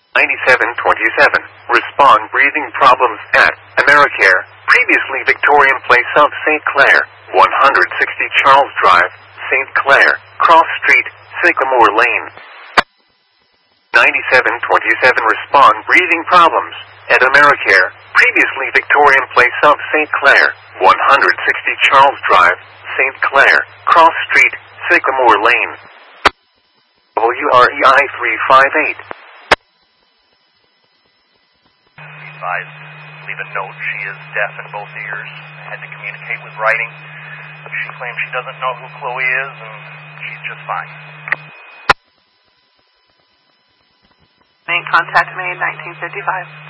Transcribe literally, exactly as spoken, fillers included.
ninety-seven twenty-seven. Respond breathing problems at Americare. Previously Victorian Place of Saint Clair. one sixty Charles Drive, Saint Clair. Cross Street, Sycamore Lane. ninety-seven twenty-seven. Respond breathing problems at Americare. Previously Victorian Place of Saint Clair. one sixty Charles Drive, Saint Clair. Cross Street, Sycamore Lane. W R E I three five eight. Advise, leave a note. She is deaf in both ears. I had to communicate with writing. She claims she doesn't know who Chloe is, and she's just fine. Main contact made, nineteen fifty-five.